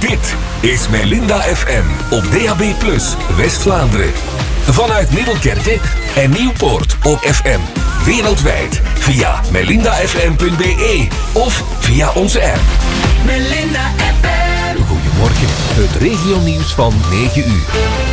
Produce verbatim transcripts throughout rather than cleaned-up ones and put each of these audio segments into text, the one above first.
Dit is Melinda F M op D A B plus, West-Vlaanderen. Vanuit Middelkerke en Nieuwpoort op F M. Wereldwijd via melinda f m punt b e of via onze app. Melinda F M. Goedemorgen, het regionieuws van negen uur.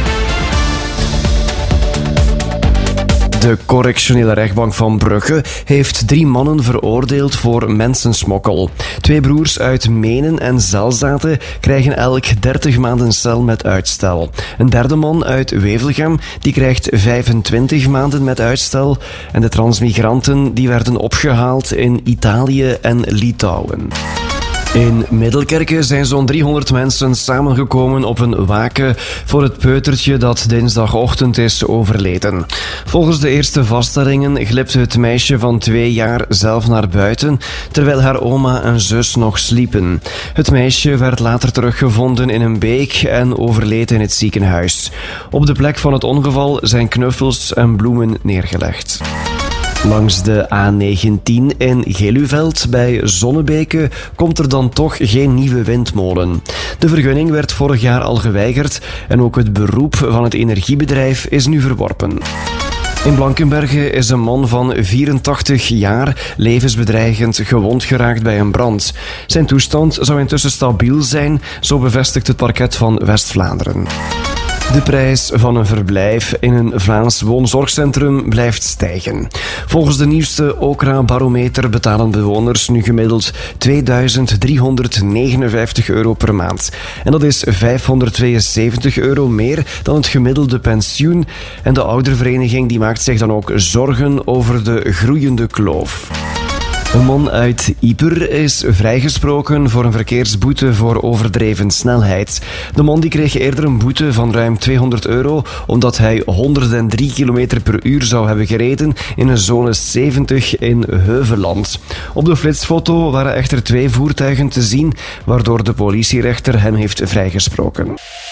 De correctionele rechtbank van Brugge heeft drie mannen veroordeeld voor mensensmokkel. Twee broers uit Menen en Zelzate krijgen elk dertig maanden cel met uitstel. Een derde man uit Wevelgem die krijgt vijfentwintig maanden met uitstel. En de transmigranten die werden opgehaald in Italië en Litouwen. In Middelkerke zijn zo'n driehonderd mensen samengekomen op een waken voor het peutertje dat dinsdagochtend is overleden. Volgens de eerste vaststellingen glipte het meisje van twee jaar zelf naar buiten, terwijl haar oma en zus nog sliepen. Het meisje werd later teruggevonden in een beek en overleed in het ziekenhuis. Op de plek van het ongeval zijn knuffels en bloemen neergelegd. Langs de A negentien in Geluveld bij Zonnebeke komt er dan toch geen nieuwe windmolen. De vergunning werd vorig jaar al geweigerd en ook het beroep van het energiebedrijf is nu verworpen. In Blankenberge is een man van vierentachtig jaar levensbedreigend gewond geraakt bij een brand. Zijn toestand zou intussen stabiel zijn, zo bevestigt het parket van West-Vlaanderen. De prijs van een verblijf in een Vlaams woonzorgcentrum blijft stijgen. Volgens de nieuwste Okra-barometer betalen bewoners nu gemiddeld tweeduizend driehonderdnegenenvijftig euro per maand. En dat is vijfhonderdtweeënzeventig euro meer dan het gemiddelde pensioen. En de oudervereniging die maakt zich dan ook zorgen over de groeiende kloof. Een man uit Ieper is vrijgesproken voor een verkeersboete voor overdreven snelheid. De man die kreeg eerder een boete van ruim tweehonderd euro omdat hij honderddrie kilometer per uur zou hebben gereden in een zone zeventig in Heuveland. Op de flitsfoto waren echter twee voertuigen te zien, waardoor de politierechter hem heeft vrijgesproken.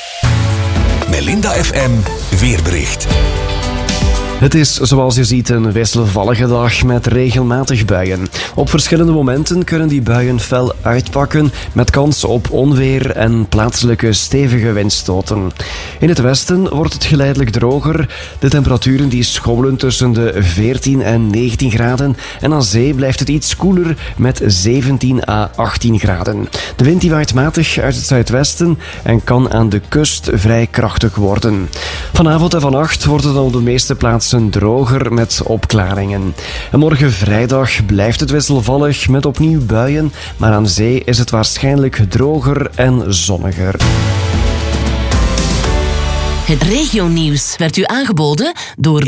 Melinda F M weerbericht. Het is, zoals je ziet, een wisselvallige dag met regelmatig buien. Op verschillende momenten kunnen die buien fel uitpakken met kans op onweer en plaatselijke stevige windstoten. In het westen wordt het geleidelijk droger. De temperaturen die schommelen tussen de veertien en negentien graden en aan zee blijft het iets koeler met zeventien à achttien graden. De wind die waait matig uit het zuidwesten en kan aan de kust vrij krachtig worden. Vanavond en vannacht wordt het dan op de meeste plaatsen droger met opklaringen. En morgen vrijdag blijft het wisselvallig met opnieuw buien, maar aan zee is het waarschijnlijk droger en zonniger. Het regionieuws werd u aangeboden door